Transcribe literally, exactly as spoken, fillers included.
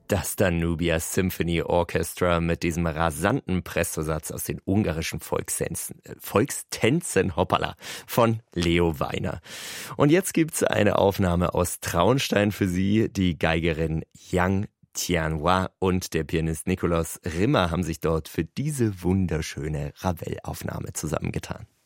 Das Danubia Symphony Orchestra mit diesem rasanten Pressosatz aus den ungarischen Volkstänzen, äh, Volkstänzen hoppala, von Leo Weiner. Und jetzt gibt's eine Aufnahme aus Traunstein für Sie. Die Geigerin Yang Tianhua und der Pianist Nikolaus Rimmer haben sich dort für diese wunderschöne Ravel-Aufnahme zusammengetan.